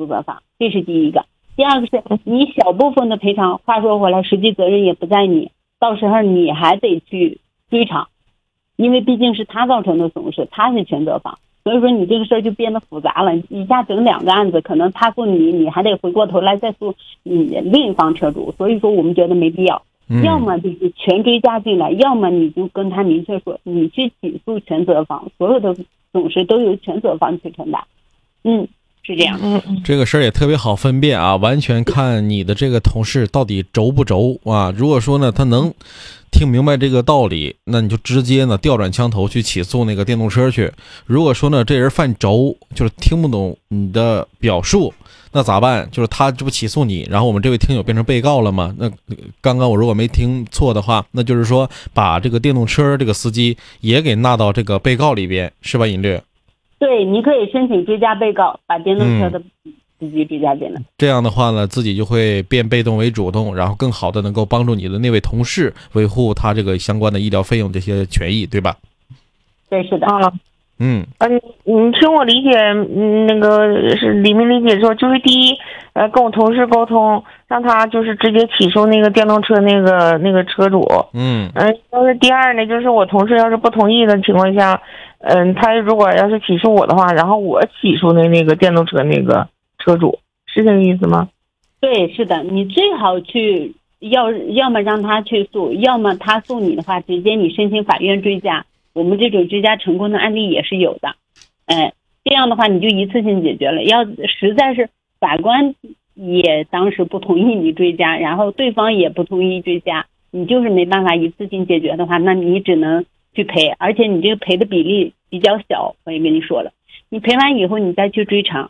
责方，这是第一个。第二个是你小部分的赔偿，话说回来，实际责任也不在你，到时候你还得去追偿，因为毕竟是他造成的损失，他是全责方，所以说你这个事儿就变得复杂了，一下整2个案子，可能他诉你，你还得回过头来再诉你另一方车主，所以说我们觉得没必要。要么就是全追加进来，要么你就跟他明确说，你去起诉全责方，所有的损失都由全责方去承担。是这样。 这个事儿也特别好分辨啊，完全看你的这个同事到底轴不轴啊。如果说呢他能听明白这个道理，那你就直接呢调转枪头去起诉那个电动车去。如果说呢这人犯轴，就是听不懂你的表述，那咋办？就是他这不起诉你，然后我们这位听友变成被告了吗？那刚刚我如果没听错的话，那就是说把这个电动车这个司机也给纳到这个被告里边，是吧，尹律？ 对，你可以申请追加被告，把电动车的司机追加进来。 这样的话呢，自己就会变被动为主动，然后更好的能够帮助你的那位同事维护他这个相关的医疗费用这些权益，对吧？ 对，是的。 你听我理解，那个是理没理解说，就是第一，跟我同事沟通，让他就是直接起诉那个电动车那个车主。要是第二呢，就是我同事要是不同意的情况下，他如果要是起诉我的话，然后我起诉那个电动车那个车主，是这个意思吗？ 对，是的，你最好去要么让他去诉，要么他诉你的话，直接你申请法院追加。我们这种追加成功的案例也是有的，这样的话你就一次性解决了。要实在是法官也当时不同意你追加，然后对方也不同意追加，你就是没办法一次性解决的话，那你只能去赔，而且你这个赔的比例比较小，我也跟你说了，你赔完以后你再去追偿。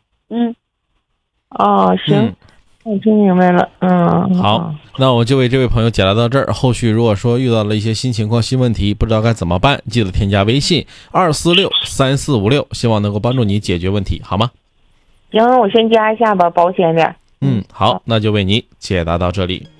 行。我听明白了。 好，那我就为这位朋友解答到这儿。后续如果说遇到了一些新情况、新问题，不知道该怎么办，记得添加微信2463456，希望能够帮助你解决问题，好吗？ 行，我先加一下吧，保险点。 好，那就为你解答到这里。